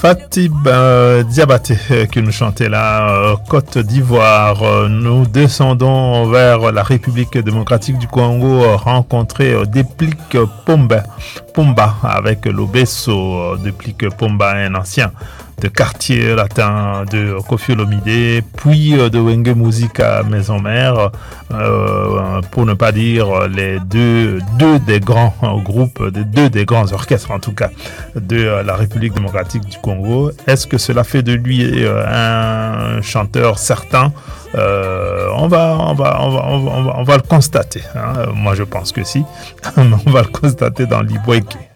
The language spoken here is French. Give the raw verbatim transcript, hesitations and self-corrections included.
Fatih euh, Diabaté euh, qui nous chantait là, euh, Côte d'Ivoire. Euh, nous descendons vers la République démocratique du Congo, euh, rencontrer euh, Déplique Pomba, Pomba avec l'Obesso. Euh, Déplique Pomba, un ancien de quartier latin de Koffi Olomide, puis euh, de Wenge Musique à Maison Mère, euh, pour ne pas dire les deux, deux des grands euh, groupes, des deux des grands orchestres en tout cas de euh, la République démocratique du Congo. Est-ce que cela fait de lui euh, un chanteur certain? Euh, on va, on va, on va, on va, on va, on va le constater. Hein. Moi, je pense que si. On va le constater dans l'Ibouéké.